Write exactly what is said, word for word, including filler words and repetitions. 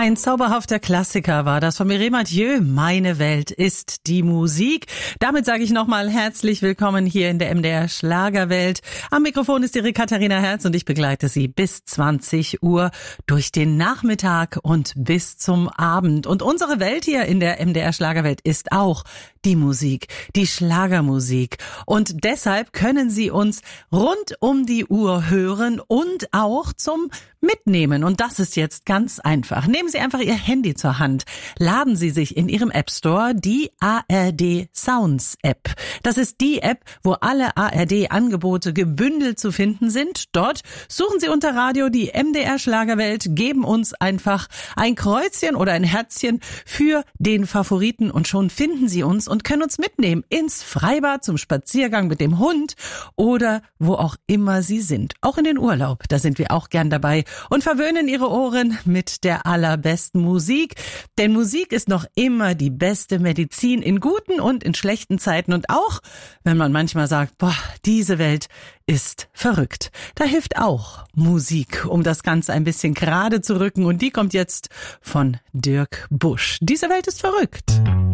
Ein zauberhafter Klassiker war das von Mireille Mathieu. Meine Welt ist die Musik. Damit sage ich nochmal herzlich willkommen hier in der M D R Schlagerwelt. Am Mikrofon ist Ihre Katharina Herz und ich begleite Sie bis zwanzig Uhr durch den Nachmittag und bis zum Abend. Und unsere Welt hier in der M D R Schlagerwelt ist auch die Musik, die Schlagermusik. Und deshalb können Sie uns rund um die Uhr hören und auch zum Mitnehmen. Und das ist jetzt ganz einfach. Nehmen Sie einfach Ihr Handy zur Hand. Laden Sie sich in Ihrem App Store die A R D Sounds App. Das ist die App, wo alle A R D-Angebote gebündelt zu finden sind. Dort suchen Sie unter Radio die M D R Schlagerwelt, geben uns einfach ein Kreuzchen oder ein Herzchen für den Favoriten und schon finden Sie uns und können uns mitnehmen ins Freibad, zum Spaziergang mit dem Hund oder wo auch immer Sie sind. Auch in den Urlaub, da sind wir auch gern dabei und verwöhnen Ihre Ohren mit der allerbesten Musik. Denn Musik ist noch immer die beste Medizin in guten und in schlechten Zeiten. Und auch, wenn man manchmal sagt, boah, diese Welt ist verrückt. Da hilft auch Musik, um das Ganze ein bisschen gerade zu rücken. Und die kommt jetzt von Dirk Busch. Diese Welt ist verrückt.